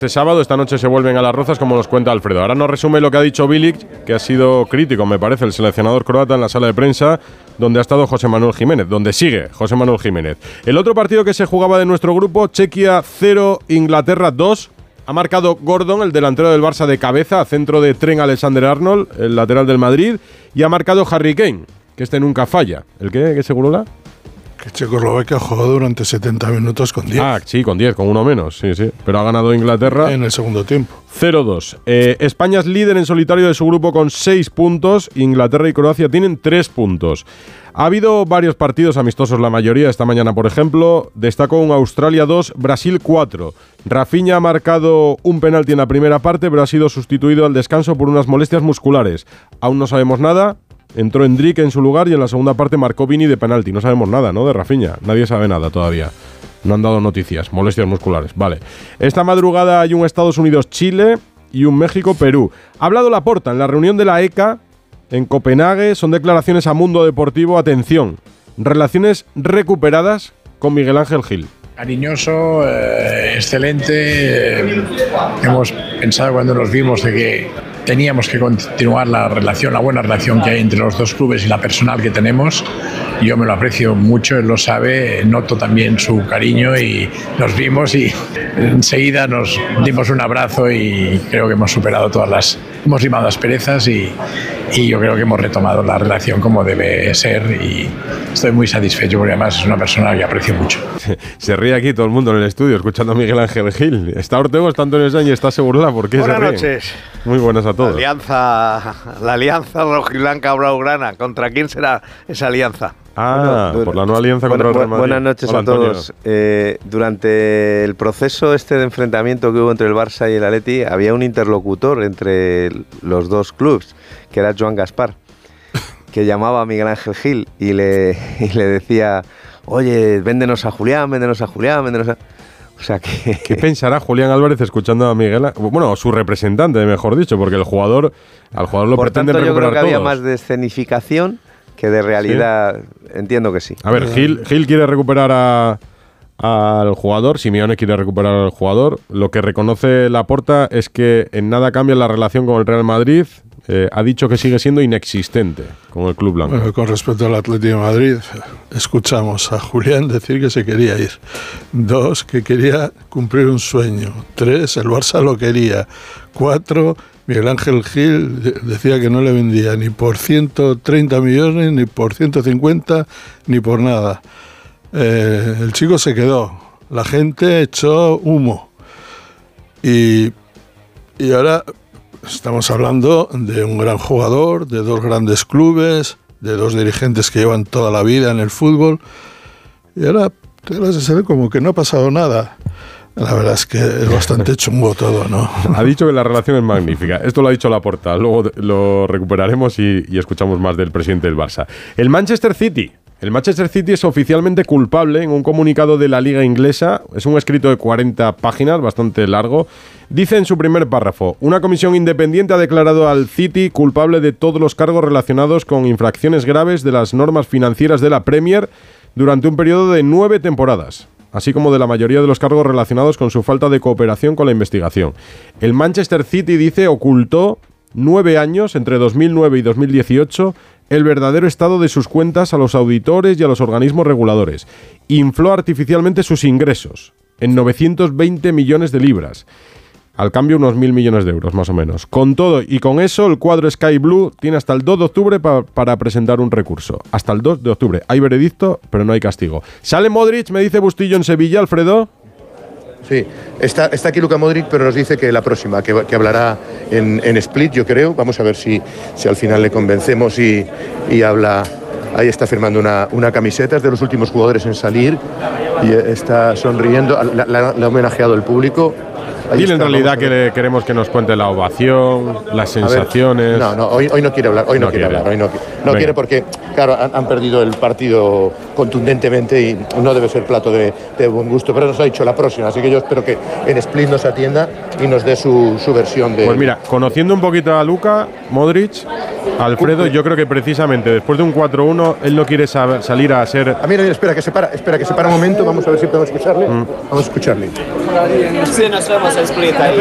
Este sábado, esta noche se vuelven a Las Rozas, como nos cuenta Alfredo. Ahora nos resume lo que ha dicho Bilic, que ha sido crítico, me parece, el seleccionador croata en la sala de prensa, donde ha estado José Manuel Jiménez, donde sigue José Manuel Jiménez. El otro partido que se jugaba de nuestro grupo, Chequia 0, Inglaterra 2. Ha marcado Gordon, el delantero del Barça, de cabeza, a centro de Trent Alexander-Arnold, el lateral del Madrid. Y ha marcado Harry Kane, que este nunca falla. ¿El qué? ¿Qué seguro? Que Checoslovaquia jugó durante 70 minutos con 10. Ah, sí, con 10, con uno menos, sí. Pero ha ganado Inglaterra en el segundo tiempo. 0-2. España es líder en solitario de su grupo con 6 puntos. Inglaterra y Croacia tienen 3 puntos. Ha habido varios partidos amistosos, la mayoría esta mañana, por ejemplo. Destacó un Australia 2, Brasil 4. Rafinha ha marcado un penalti en la primera parte, pero ha sido sustituido al descanso por unas molestias musculares. Aún no sabemos nada. Entró Enrique en su lugar y en la segunda parte marcó Vini de penalti. No sabemos nada, ¿no?, de Rafinha. Nadie sabe nada todavía. No han dado noticias. Molestias musculares. Vale. Esta madrugada hay un Estados Unidos-Chile y un México-Perú. Ha hablado Laporta en la reunión de la ECA en Copenhague. Son declaraciones a Mundo Deportivo. Atención. Relaciones recuperadas con Miguel Ángel Gil. Cariñoso, excelente. Hemos pensado cuando nos vimos de que teníamos que continuar la relación, la buena relación que hay entre los dos clubes y la personal que tenemos. Yo me lo aprecio mucho, él lo sabe, noto también su cariño y nos vimos y enseguida nos dimos un abrazo y creo que hemos superado hemos limado las perezas y yo creo que hemos retomado la relación como debe ser y estoy muy satisfecho porque además es una persona que aprecio mucho. Se ríe aquí todo el mundo en el estudio escuchando a Miguel Ángel Gil. Está Ortego, está Antonio Sáenz y está Segurla. ¿Por qué se ríen? Buenas noches. Muy buenas a todos. La alianza rojiblanca blaugrana. ¿Contra quién será esa alianza? Por la nueva alianza contra el Real Madrid. Buenas noches. Hola, a todos. Durante el proceso de enfrentamiento que hubo entre el Barça y el Atleti, había un interlocutor entre los dos clubes, que era Joan Gaspar, que llamaba a Miguel Ángel Gil y le decía: oye, véndenos a Julián, véndenos a... O sea que... ¿Qué pensará Julián Álvarez escuchando a Miguel? Bueno, su representante, mejor dicho, porque al jugador lo pretenden recuperar todos. Yo creo que había más de escenificación que de realidad. ¿Sí? Entiendo que sí. A ver, Gil quiere recuperar al jugador, Simeone quiere recuperar al jugador. Lo que reconoce Laporta es que en nada cambia la relación con el Real Madrid. Ha dicho que sigue siendo inexistente con el club blanco. Bueno, con respecto al Atlético de Madrid, escuchamos a Julián decir que se quería ir. 2, que quería cumplir un sueño. 3, el Barça lo quería. 4, Miguel Ángel Gil decía que no le vendía ni por 130 millones, ni por 150, ni por nada. El chico se quedó. La gente echó humo. Y ahora... estamos hablando de un gran jugador, de 2 grandes clubes, de 2 dirigentes que llevan toda la vida en el fútbol. Y ahora se ve como que no ha pasado nada. La verdad es que es bastante chungo todo, ¿no? Ha dicho que la relación es magnífica. Esto lo ha dicho Laporta. Luego lo recuperaremos y escuchamos más del presidente del Barça. El Manchester City es oficialmente culpable en un comunicado de la Liga Inglesa. Es un escrito de 40 páginas, bastante largo. Dice en su primer párrafo: una comisión independiente ha declarado al City culpable de todos los cargos relacionados con infracciones graves de las normas financieras de la Premier durante un periodo de 9 temporadas, así como de la mayoría de los cargos relacionados con su falta de cooperación con la investigación. El Manchester City, dice, ocultó 9 años, entre 2009 y 2018, el verdadero estado de sus cuentas a los auditores y a los organismos reguladores. Infló artificialmente sus ingresos en 920 millones de libras. Al cambio, unos 1.000 millones de euros, más o menos. Con todo y con eso, el cuadro Sky Blue tiene hasta el 2 de octubre para presentar un recurso. Hasta el 2 de octubre. Hay veredicto, pero no hay castigo. Sale Modric, me dice Bustillo en Sevilla, Alfredo. Sí, está aquí Luka Modric, pero nos dice que la próxima, que hablará en Split, yo creo. Vamos a ver si al final le convencemos y habla. Ahí está firmando una camiseta, es de los últimos jugadores en salir y está sonriendo, la ha homenajeado el público. Dile en realidad que queremos que nos cuente la ovación, las sensaciones. No, hoy no quiere hablar, hoy no quiere porque, claro, han perdido el partido contundentemente y no debe ser plato de buen gusto, pero nos ha dicho la próxima, así que yo espero que en Split nos atienda y nos dé su versión de... Pues mira, conociendo un poquito a Luka Modric, Alfredo, yo creo que precisamente después de un 4-1, él no quiere salir a ser... Mira, espera, que se para un momento, vamos a ver si podemos escucharle. Vamos a escucharle. Sí, nos vemos en Split.